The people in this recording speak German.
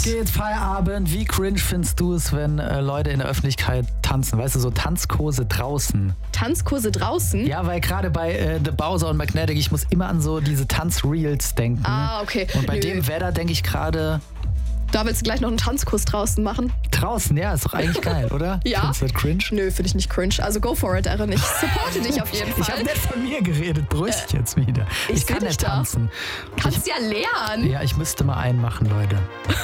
Los geht's, Feierabend. Wie cringe findest du es, wenn Leute in der Öffentlichkeit tanzen? Weißt du, so Tanzkurse draußen. Tanzkurse draußen? Ja, weil gerade bei The Bowser und Magnetic, ich muss immer an so diese Tanzreels denken. Ah, okay. Und bei dem Wetter denke ich gerade... Da willst du gleich noch einen Tanzkurs draußen machen? Draußen, ja, ist doch eigentlich geil, oder? Ja. Findest du das cringe? Nö, finde ich nicht cringe. Also go for it, Erin. Ich supporte dich auf jeden Fall. Ich habe nicht von mir geredet, beruhig dich jetzt wieder. Ich kann seh nicht dich da. tanzen. Kannst ja lernen. Ja, ich müsste mal einen machen, Leute.